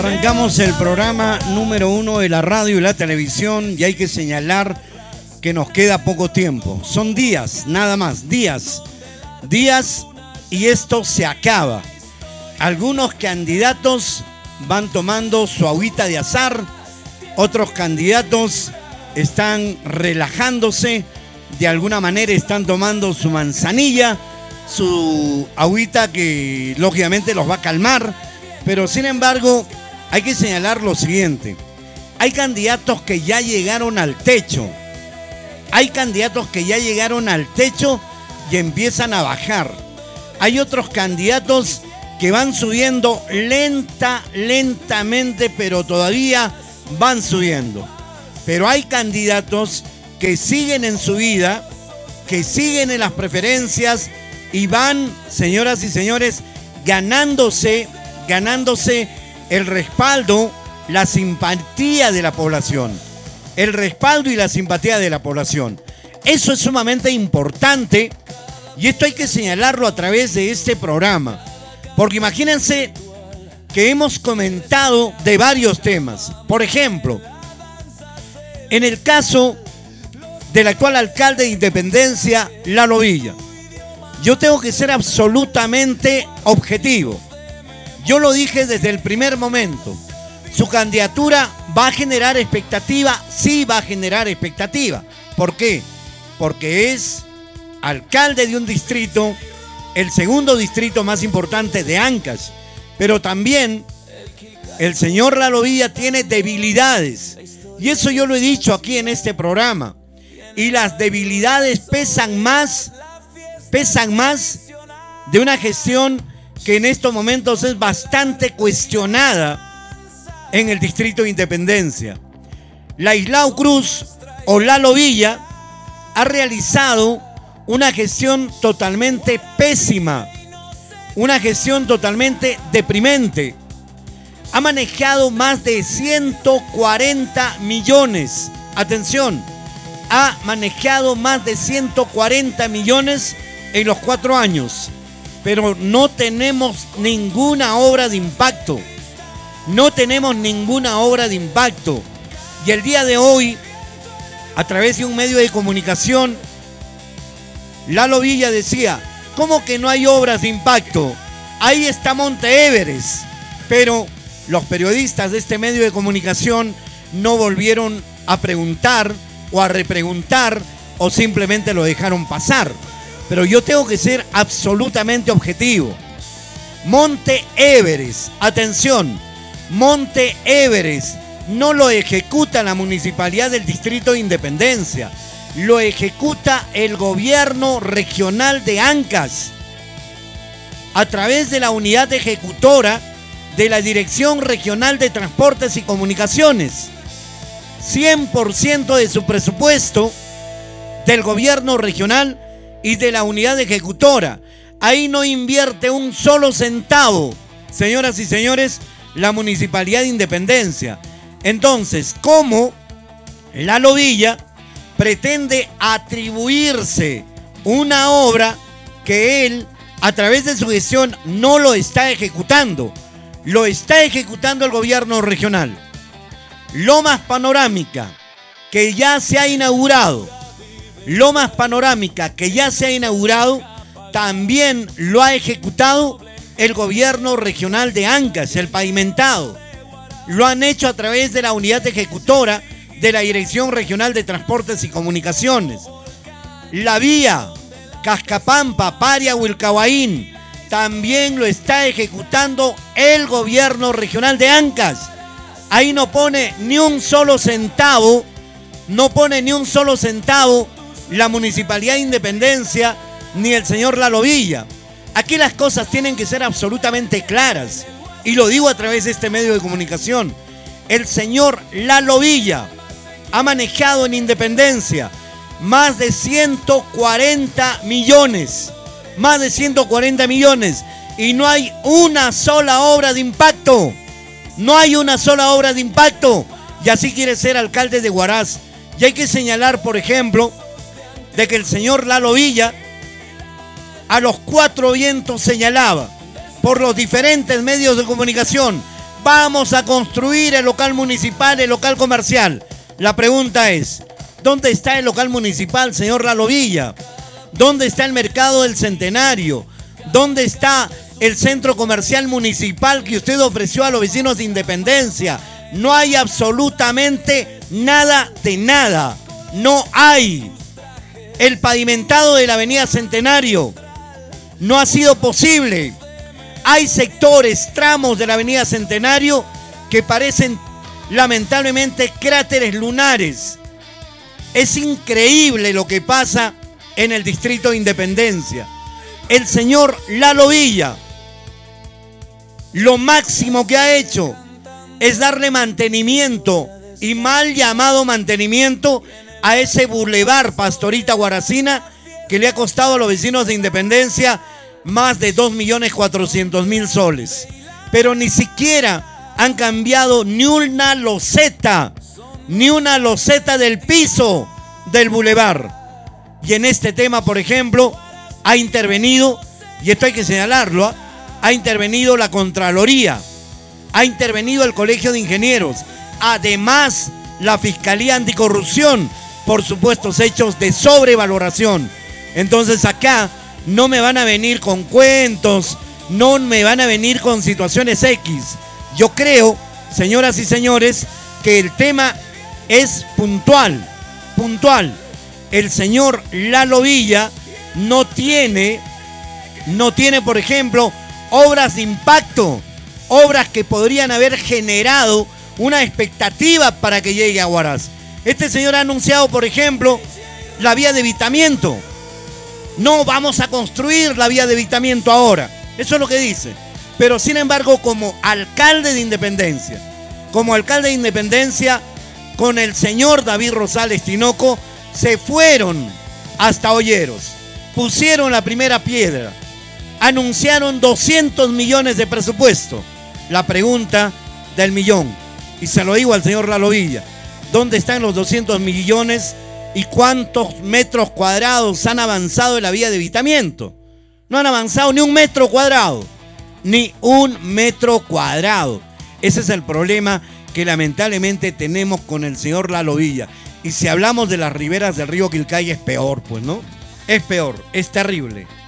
Arrancamos el programa número 1 de la radio y la televisión y hay que señalar que nos queda poco tiempo. Son días, nada más, días y esto se acaba. Algunos candidatos van tomando su agüita de azar, otros candidatos están relajándose, de alguna manera están tomando su manzanilla, su agüita que lógicamente los va a calmar, pero sin embargo hay que señalar lo siguiente: hay candidatos que ya llegaron al techo, y empiezan a bajar. Hay otros candidatos que van subiendo lentamente, pero todavía van subiendo. Pero hay candidatos que siguen en su vida, que siguen en las preferencias y van, señoras y señores, ganándose el respaldo, la simpatía de la población. El respaldo y la simpatía de la población. Eso es sumamente importante y esto hay que señalarlo a través de este programa. Porque imagínense que hemos comentado de varios temas. Por ejemplo, en el caso del actual alcalde de Independencia, Lalo Villa, yo tengo que ser absolutamente objetivo. Yo lo dije desde el primer momento. Su candidatura va a generar expectativa, sí va a generar expectativa. ¿Por qué? Porque es alcalde de un distrito, el segundo distrito más importante de Ancash. Pero también el señor Lalo Villa tiene debilidades. Y eso yo lo he dicho aquí en este programa. Y las debilidades pesan más de una gestión que en estos momentos es bastante cuestionada en el distrito de Independencia. Laislao Cruz o Lalo Villa ha realizado una gestión totalmente pésima, una gestión totalmente deprimente. Ha manejado más de 140 millones. Atención, ha manejado más de 140 millones en los 4 años. Pero no tenemos ninguna obra de impacto. Y el día de hoy, a través de un medio de comunicación, Lalo Villa decía: ¿cómo que no hay obras de impacto? Ahí está Monte Everest. Pero los periodistas de este medio de comunicación no volvieron a preguntar o a repreguntar o simplemente lo dejaron pasar. Pero yo tengo que ser absolutamente objetivo. Monte Everest, atención, Monte Everest no lo ejecuta la Municipalidad del Distrito de Independencia, lo ejecuta el gobierno regional de Ancash a través de la unidad ejecutora de la Dirección Regional de Transportes y Comunicaciones. 100% de su presupuesto del gobierno regional y de la unidad ejecutora. Ahí no invierte un solo centavo, señoras y señores, la Municipalidad de Independencia. Entonces, ¿cómo Lalo Villa pretende atribuirse una obra que él, a través de su gestión, no lo está ejecutando? Lo está ejecutando el gobierno regional. Lomas Panorámica, que ya se ha inaugurado, también lo ha ejecutado el gobierno regional de Ancash, el pavimentado. Lo han hecho a través de la unidad ejecutora de la Dirección Regional de Transportes y Comunicaciones. La vía Cascapampa, Paria, Huilcahuaín, también lo está ejecutando el gobierno regional de Ancash. Ahí no pone ni un solo centavo la Municipalidad de Independencia ni el señor Lalo Villa. Aquí las cosas tienen que ser absolutamente claras y lo digo a través de este medio de comunicación. El señor Lalo Villa ha manejado en Independencia más de 140 millones y no hay una sola obra de impacto. Y así quiere ser alcalde de Huaraz. Y hay que señalar, por ejemplo, de que el señor Lalo Villa a los 4 vientos señalaba por los diferentes medios de comunicación Vamos a construir el local municipal, el local comercial. La pregunta es, ¿dónde está el local municipal, señor Lalo Villa? ¿Dónde está el mercado del Centenario? ¿Dónde está el centro comercial municipal que usted ofreció a los vecinos de Independencia? No hay absolutamente nada de nada. No hay. El pavimentado de la avenida Centenario no ha sido posible. Hay sectores, tramos de la avenida Centenario que parecen lamentablemente cráteres lunares. Es increíble lo que pasa en el distrito de Independencia. El señor Lalo Villa, lo máximo que ha hecho es darle mantenimiento, y mal llamado mantenimiento, a ese bulevar Pastorita Guaracina, que le ha costado a los vecinos de Independencia más de 2.400.000 soles. Pero ni siquiera han cambiado ni una loseta del piso del bulevar. Y en este tema, por ejemplo, ha intervenido, y esto hay que señalarlo, ha intervenido la Contraloría, ha intervenido el Colegio de Ingenieros, además la Fiscalía Anticorrupción por supuestos hechos de sobrevaloración. Entonces acá no me van a venir con cuentos, no me van a venir con situaciones X. Yo creo, señoras y señores, que el tema es puntual. El señor Lalo Villa no tiene, por ejemplo, obras de impacto, obras que podrían haber generado una expectativa para que llegue a Huaraz. Este señor ha anunciado, por ejemplo, la vía de evitamiento. No vamos a construir la vía de evitamiento ahora. Eso es lo que dice. Pero sin embargo, como alcalde de Independencia, con el señor David Rosales Tinoco, se fueron hasta Olleros, pusieron la primera piedra, anunciaron 200 millones de presupuesto. La pregunta del millón, y se lo digo al señor Lalo Villa, ¿dónde están los 200 millones y cuántos metros cuadrados han avanzado en la vía de evitamiento? No han avanzado ni un metro cuadrado. Ese es el problema que lamentablemente tenemos con el señor Lalo Villa. Y si hablamos de las riberas del río Quilcay es peor, pues, ¿no? Es peor, es terrible.